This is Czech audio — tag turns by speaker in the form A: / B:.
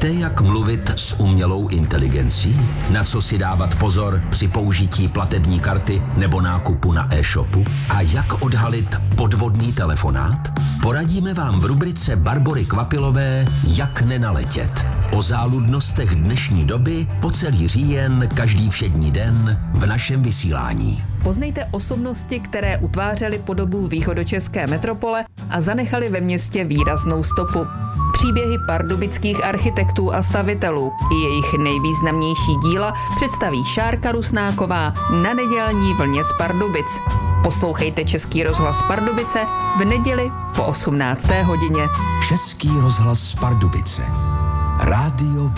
A: Víte, jak mluvit s umělou inteligencí? Na co si dávat pozor při použití platební karty nebo nákupu na e-shopu? A jak odhalit podvodný telefonát? Poradíme vám v rubrice Barbory Kvapilové Jak nenaletět. O záludnostech dnešní doby po celý říjen, každý všední den v našem vysílání.
B: Poznejte osobnosti, které utvářely podobu východočeské metropole a zanechali ve městě výraznou stopu. Příběhy pardubických architektů a stavitelů i jejich nejvýznamnější díla představí Šárka Rusnáková na nedělní vlně z Pardubic. Poslouchejte Český rozhlas Pardubice v neděli po 18. hodině.
A: Český rozhlas Pardubice. Rádio